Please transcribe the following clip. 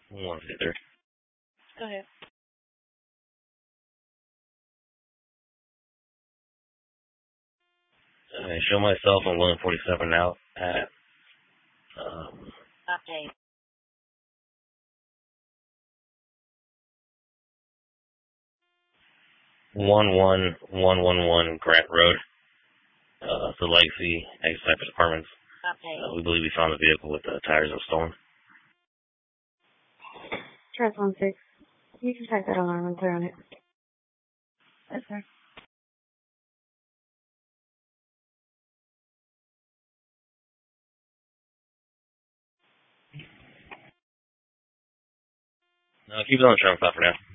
153. Go ahead. I show myself on 147 now at Update. 11111 Grant Road. The Legacy X-Cypress Apartments. Update. We believe we found the vehicle with the tires that were stolen. Trust 16. You can take that alarm and clear on it. Yes, sir. Keep it on the tram stop for now.